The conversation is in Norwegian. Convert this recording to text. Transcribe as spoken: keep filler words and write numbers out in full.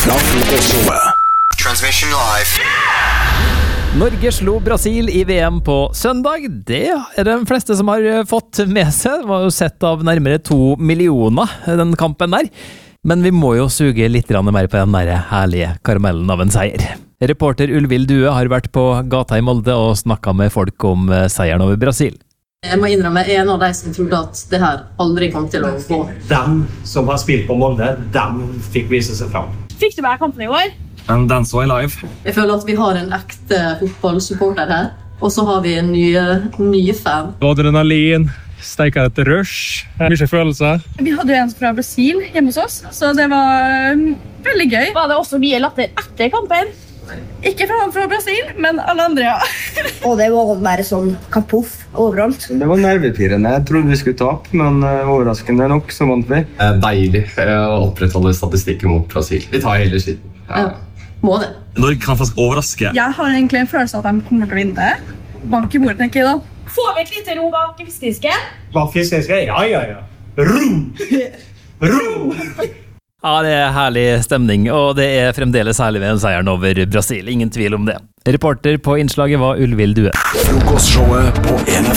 fra Frokostshowet. Transmission live. Norge slo Brasil i V M på søndag. Det er de fleste som har fått med seg. Det var jo sett av nærmere to millioner, den kampen der. Men vi må jo suge litt mer på den der herlige karamellen av en seier. Reporter Ulvild Due har vært på gata i Molde og snakket med folk om seieren over Brasil. Jeg må innrømme, jeg er en av de som trodde at det her aldri kom til å gå. Dem som har spilt på Molde, dem fikk vise seg fram. Fikk du med kampen i år? And den så jeg live. Jeg føler at vi har en ekte fotballsupporter her, og så har vi en ny, ny fan. Adrenalin, steker etter rush, mye følelser. Vi hadde jo en fra Brasil hjemme hos oss, så det var um, veldig gøy. Var det også mye latter etter kampen? Ikke fra han fra Brasil, men alle andre, ja. Og det var bare sånn kapoff overalt. Det var nervepirrende. Jeg trodde vi skulle tape, men overraskende nok så vant vi. Det er deilig å opprettholde statistikken mot Brasil. Vi tar hele skitten. Ja. Må det. Norge kan faktisk overraske. Jeg har egentlig en følelse av at de kommer til å vinne. Bank i bordet, tenker jeg da. Får vi et lite ro bak fiskesken? Bak fiskesken? Ja, ja, ja. Ro! Ro! Ja, det er herlig stemning, og det er fremdeles herlig med en seieren over Brasil. Ingen tvil om det. Reporter på innslaget var Ulvild Due. Frokostshowet på N